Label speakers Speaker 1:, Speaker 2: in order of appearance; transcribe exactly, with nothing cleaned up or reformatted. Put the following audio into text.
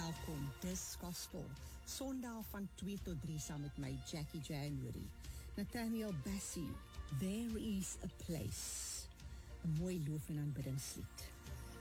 Speaker 1: Welkom, dis Gospel. Sondag van twee tot drie saam met my, Jackie January. Nathaniel Bassey, There is a Place. Een mooi loof en aanbiddingslied.